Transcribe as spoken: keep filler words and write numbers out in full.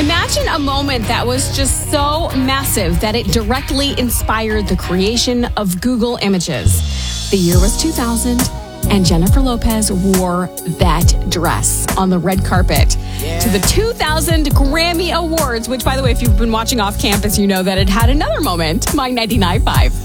Imagine a moment that was just so massive that it directly inspired the creation of Google Images. The year was two thousand, and Jennifer Lopez wore that dress on the red carpet yeah. to the two thousand Grammy Awards, which, by the way, if you've been watching Off Campus, you know that it had another moment. My ninety-nine point five.